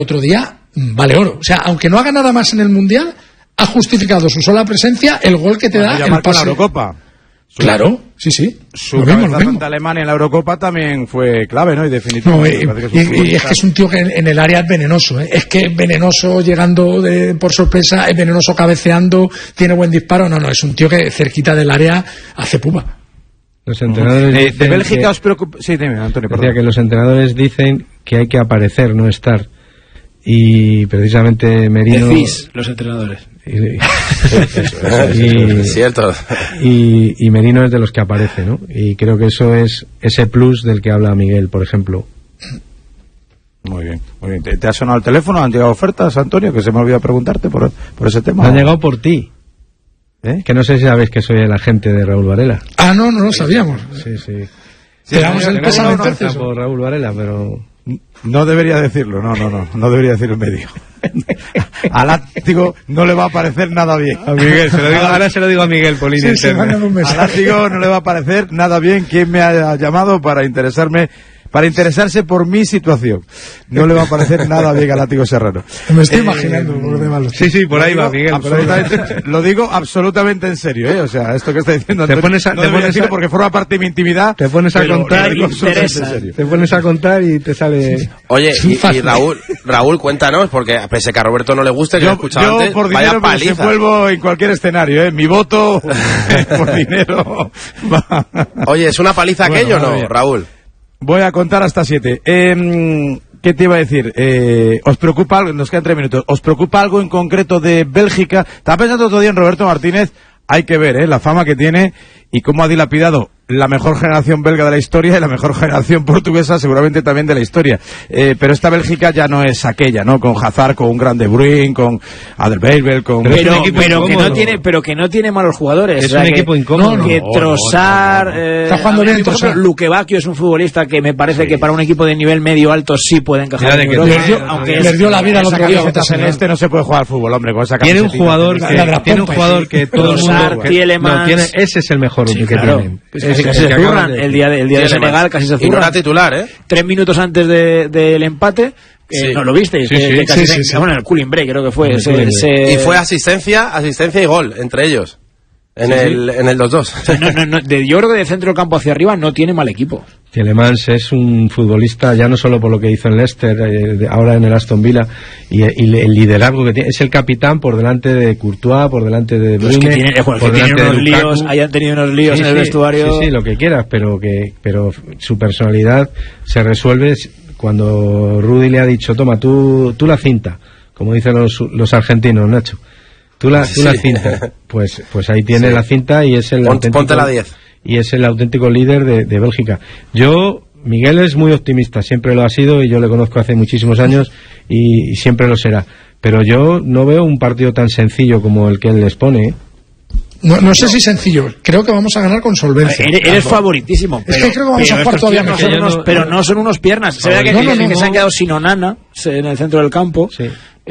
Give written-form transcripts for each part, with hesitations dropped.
otro día vale oro. O sea, aunque no haga nada más en el Mundial, ha justificado su sola presencia el gol que te da el pase. La Eurocopa. Claro, sí. Su cabezazo ante Alemania en la Eurocopa también fue clave, ¿no? Y definitivo. No, y es que es un tío que en el área es venenoso, ¿eh? Es que es venenoso llegando por sorpresa, es venenoso cabeceando, tiene buen disparo. No, es un tío que cerquita del área hace puma. Los entrenadores de Bélgica os preocupa. Sí, dime, Antonio. Decía que los entrenadores dicen que hay que aparecer, no estar. Y precisamente Merino. Decís los entrenadores. Cierto. Y Merino es de los que aparece, ¿no? Y creo que eso es ese plus del que habla Miguel, por ejemplo. Muy bien. ¿Te ha sonado el teléfono? ¿Han llegado ofertas, Antonio? Que se me olvidó preguntarte por ese tema. Han llegado por ti. Que no sé si sabéis que soy el agente de Raúl Varela. Ah, no lo sabíamos. Sí. Te damos el pésame entonces. Por Raúl Varela, pero... No debería decirlo, no debería decir en medio. A Látigo no le va a parecer nada bien. A Miguel, ahora se lo digo a Miguel por línea interna. A Látigo no le va a parecer nada bien quien me ha llamado para interesarse por mi situación. No le va a parecer nada bien a Látigo Serrano. Me estoy imaginando por demás. Sí, por ahí va, Miguel. Lo digo absolutamente en serio, ¿eh? O sea, esto que está diciendo Antonio, no debería decirlo porque forma parte de mi intimidad. Te pones a contar y te sale... Oye, y Raúl, cuéntanos, porque pese que a Roberto no le guste, que lo he escuchado antes, por dinero me desenvuelvo en cualquier escenario, ¿eh? Mi voto por dinero. Oye, ¿es una paliza aquello o no, Raúl? Voy a contar hasta 7. ¿Qué te iba a decir? ¿Os preocupa algo? Nos quedan 3 minutos. ¿Os preocupa algo en concreto de Bélgica? Estaba pensando otro día en Roberto Martínez. Hay que ver, la fama que tiene y cómo ha dilapidado la mejor generación belga de la historia y la mejor generación portuguesa seguramente también de la historia. Pero esta Bélgica ya no es aquella, ¿no? Con Hazard, con un gran De Bruyne, con Alderweireld, con... Pero que no tiene malos jugadores. Es un equipo incómodo. Que Trossard... está jugando bien Trossard. Luque Bacchio es un futbolista que me parece que para un equipo de nivel medio alto sí puede encajar en Europa. Les dio la vida al otro día. Este no se puede jugar al fútbol, hombre, con esa camiseta. Tiene un jugador que todo el mundo... Ese es el mejor que tienen. Casi se zurran el día de Senegal, casi se zurran. Y no era titular, 3 minutos antes del empate, ¿no lo visteis? Bueno, el cooling break creo que fue. Y fue asistencia y gol entre ellos. En el 2-2. Yo creo que de centro del campo hacia arriba no tiene mal equipo. Tielemans es un futbolista ya no solo por lo que hizo en Leicester, ahora en el Aston Villa, y el liderazgo que tiene. Es el capitán por delante de Courtois, por delante de Bruyne, hayan tenido unos líos en el vestuario. Sí, lo que quieras, pero su personalidad se resuelve cuando Rudy le ha dicho, toma, tú la cinta, como dicen los argentinos, Nacho. Tú la cinta, pues ahí tiene la cinta y es el auténtico, ponte la 10. Y es el auténtico líder de Bélgica. Miguel es muy optimista, siempre lo ha sido y yo le conozco hace muchísimos años y siempre lo será. Pero yo no veo un partido tan sencillo como el que él les pone, ¿eh? No sé si sencillo, creo que vamos a ganar con solvencia. Eres favoritísimo. Es que creo que vamos a jugar todavía mejor. Pero no son unos piernas. Se ve que se han quedado sin Onana en el centro del campo. Sí.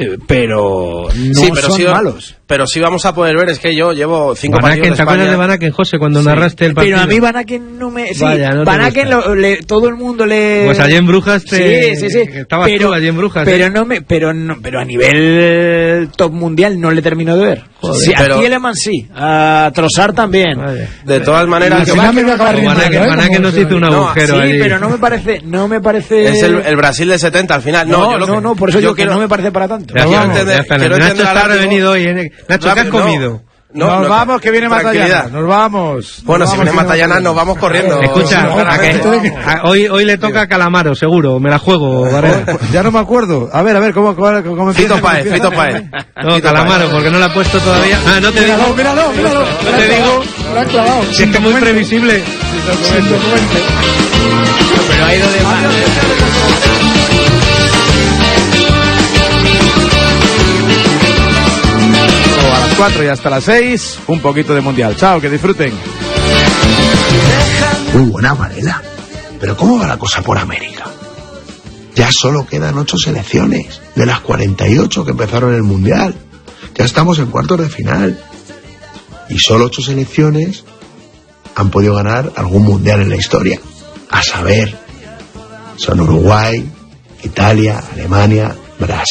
Pero son malos. Pero sí vamos a poder ver, es que yo llevo 5 partidos de España. ¿Te acuerdas de Van Aken, José, cuando narraste el partido? Pero a mí Van Aken no me... Sí, Van Aken todo el mundo le... Pues allí en Brujas Sí. Estabas tú allí en Brujas. Pero a nivel top mundial no le termino de ver. Sí, a Tielemans sí, a Trossard también. Vale. De todas maneras... Van Aken nos hizo un agujero allí. Sí, pero no me parece... Es el Brasil de 70 al final. No, por eso yo que no me parece para tanto. Nacho está revenido hoy. Nacho, ¿qué has comido? Nos vamos, que viene Matallana. Nos vamos. Bueno, si viene Matallana, nos vamos corriendo. Escucha, hoy le toca a Calamaro, seguro. Me la juego, ¿vale? Ya no me acuerdo. A ver, ¿cómo Fito Páez. No, Calamaro, porque no la ha puesto todavía. No te digo. Míralo. No te digo. Si es que muy previsible. Pero ha ido de mano. 4 y hasta las 6, un poquito de mundial. Chao, que disfruten. Muy buena, Varela. Pero ¿cómo va la cosa por América? Ya solo quedan 8 selecciones de las 48 que empezaron el mundial. Ya estamos en cuartos de final. Y solo 8 selecciones han podido ganar algún mundial en la historia. A saber, son Uruguay, Italia, Alemania, Brasil.